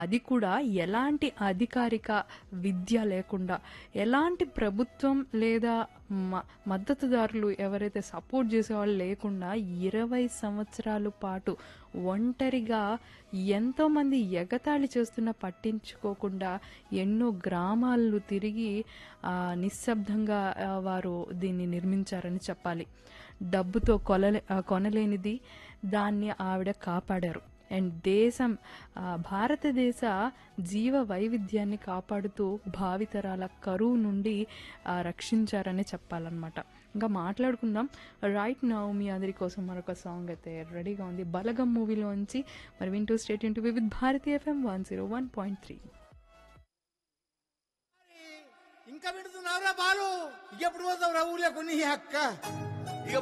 అది కూడా ఎలాంటి అధికారిక విద్య లేకుండా, ఎలాంటి ప్రభుత్వం లేదా మద్దతుదారులు ఎవరైతే సపోర్ట్ చేసేవాళ్ళు లేకుండా 20 సంవత్సరాల పాటు ఒంటరిగా ఎంతోమంది ఎగతాళి చేస్తున్నా పట్టించుకోకుండా ఎన్నో గ్రామాలను తిరిగి నిశ్శబ్దంగా వారు దీన్ని నిర్మించారని చెప్పాలి. డబ్బుతో కొనలేనిది దాన్ని ఆవిడ కాపాడారు. అండ్ భారతదేశ జీవ వైవిధ్యాన్ని కాపాడుతూ భావితరాల కరువు నుండి రక్షించారని చెప్పాలన్నమాట. ఇంకా మాట్లాడుకుందాం. రైట్ నౌ మీ అందరి కోసం మరొక సాంగ్ అయితే రెడీగా ఉంది, బలగం మూవీలోంచి. మరి వింటూ state Yoon to with Bharati FM 101.3. ఇంకా పెడుతున్నావురా బాలు, ఎప్పుడు పోతావురా ఊళ్ళో కొన్ని అక్క